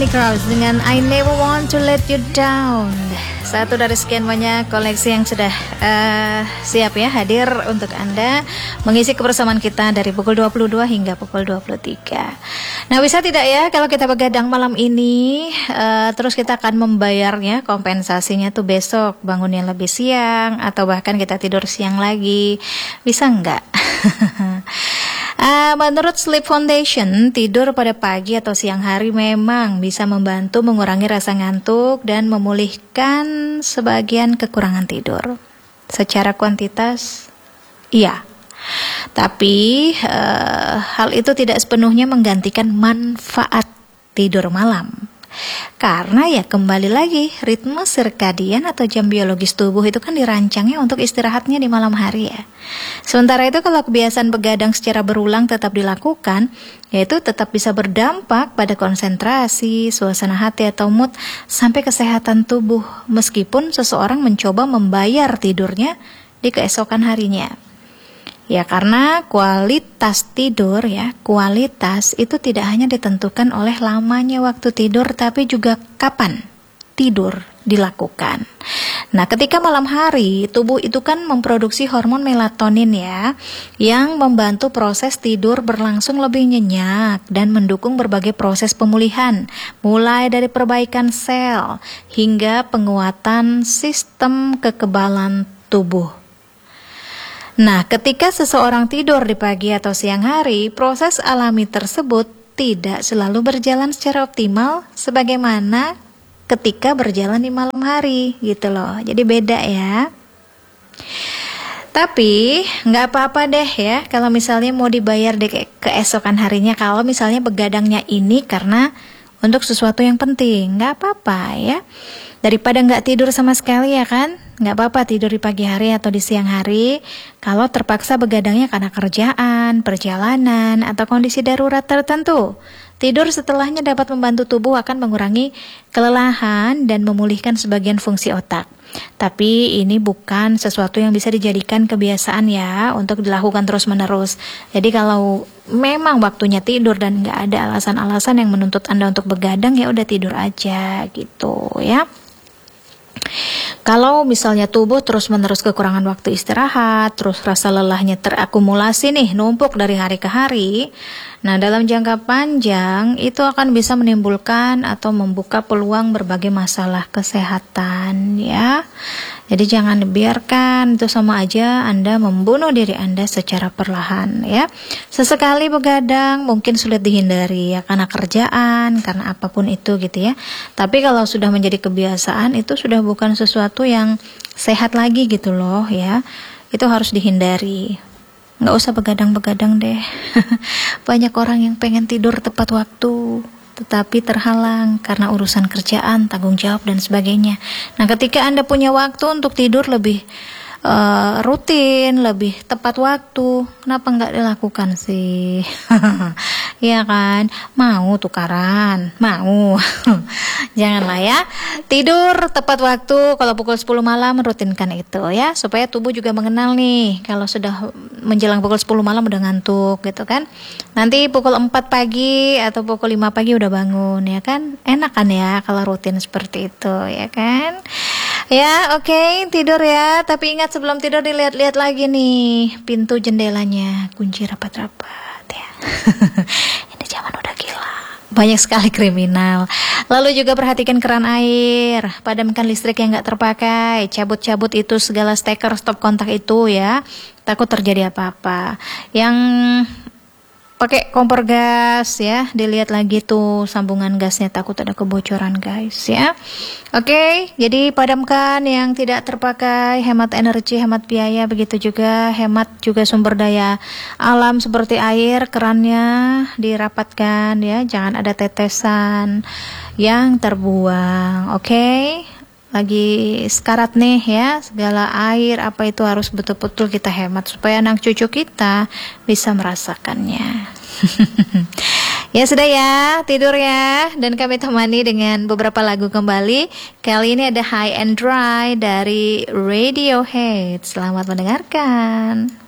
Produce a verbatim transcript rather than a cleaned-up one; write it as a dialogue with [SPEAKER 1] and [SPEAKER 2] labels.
[SPEAKER 1] Melanie Krauss dengan I Never Want to Let You Down. Satu dari sekian banyak koleksi yang sudah uh, siap ya hadir untuk Anda mengisi kebersamaan kita dari pukul dua puluh dua hingga pukul dua puluh tiga. Nah, bisa tidak ya kalau kita begadang malam ini uh, terus kita akan membayarnya kompensasinya tuh besok bangunnya lebih siang atau bahkan kita tidur siang lagi. Bisa enggak? Uh, menurut Sleep Foundation, tidur pada pagi atau siang hari memang bisa membantu mengurangi rasa ngantuk dan memulihkan sebagian kekurangan tidur. Secara kuantitas, iya. Tapi uh, hal itu tidak sepenuhnya menggantikan manfaat tidur malam. Karena ya kembali lagi ritme sirkadian atau jam biologis tubuh itu kan dirancangnya untuk istirahatnya di malam hari ya. Sementara itu kalau kebiasaan begadang secara berulang tetap dilakukan, yaitu tetap bisa berdampak pada konsentrasi, suasana hati atau mood sampai kesehatan tubuh meskipun seseorang mencoba membayar tidurnya di keesokan harinya. Ya karena kualitas tidur ya, kualitas itu tidak hanya ditentukan oleh lamanya waktu tidur tapi juga kapan tidur dilakukan. Nah, ketika malam hari tubuh itu kan memproduksi hormon melatonin ya, yang membantu proses tidur berlangsung lebih nyenyak dan mendukung berbagai proses pemulihan, mulai dari perbaikan sel hingga penguatan sistem kekebalan tubuh. Nah, ketika seseorang tidur di pagi atau siang hari, proses alami tersebut tidak selalu berjalan secara optimal sebagaimana ketika berjalan di malam hari, gitu loh. Jadi beda ya. Tapi nggak apa-apa deh ya, kalau misalnya mau dibayar di ke- keesokan harinya, kalau misalnya begadangnya ini karena untuk sesuatu yang penting, nggak apa-apa ya. Daripada nggak tidur sama sekali ya kan, nggak apa-apa tidur di pagi hari atau di siang hari kalau terpaksa begadangnya karena kerjaan, perjalanan, atau kondisi darurat tertentu. Tidur setelahnya dapat membantu tubuh akan mengurangi kelelahan dan memulihkan sebagian fungsi otak. Tapi ini bukan sesuatu yang bisa dijadikan kebiasaan ya untuk dilakukan terus-menerus. Jadi kalau memang waktunya tidur dan nggak ada alasan-alasan yang menuntut Anda untuk begadang, ya udah tidur aja gitu ya. Kalau misalnya tubuh terus-menerus kekurangan waktu istirahat, terus rasa lelahnya terakumulasi nih, numpuk dari hari ke hari, nah dalam jangka panjang itu akan bisa menimbulkan atau membuka peluang berbagai masalah kesehatan ya. Jadi jangan dibiarkan, itu sama aja Anda membunuh diri Anda secara perlahan ya. Sesekali begadang mungkin sulit dihindari ya, karena kerjaan, karena apapun itu gitu ya. Tapi kalau sudah menjadi kebiasaan, itu sudah bukan sesuatu yang sehat lagi gitu loh ya. Itu harus dihindari. Nggak usah begadang-begadang deh. Banyak orang yang pengen tidur tepat waktu, tetapi terhalang karena urusan kerjaan, tanggung jawab, dan sebagainya. Nah, ketika Anda punya waktu untuk tidur lebih uh, rutin, lebih tepat waktu, kenapa nggak dilakukan sih? Iya kan? Mau tukaran? Mau? Janganlah ya. Tidur tepat waktu, kalau pukul sepuluh malam rutinkan itu ya, supaya tubuh juga mengenal nih kalau sudah menjelang pukul sepuluh malam udah ngantuk gitu kan. Nanti pukul empat pagi atau pukul lima pagi udah bangun ya kan. Enak kan ya kalau rutin seperti itu ya kan. Ya oke okay, tidur ya. Tapi ingat sebelum tidur dilihat-lihat lagi nih pintu jendelanya, kunci rapat-rapat ya. Ini zaman udah gila, banyak sekali kriminal. Lalu juga perhatikan keran air, padamkan listrik yang gak terpakai, cabut-cabut itu segala steker stop kontak itu ya, takut terjadi apa-apa. Yang pakai kompor gas ya, dilihat lagi tuh sambungan gasnya, takut ada kebocoran guys ya. Oke, jadi padamkan yang tidak terpakai, hemat energi, hemat biaya, begitu juga hemat juga sumber daya alam seperti air, kerannya dirapatkan ya, jangan ada tetesan yang terbuang. Oke, lagi sekarat nih ya, segala air apa itu harus betul-betul kita hemat supaya anak cucu kita bisa merasakannya. Ya sudah ya, tidur ya, dan kami temani dengan beberapa lagu kembali. Kali ini ada High and Dry dari Radiohead. Selamat mendengarkan.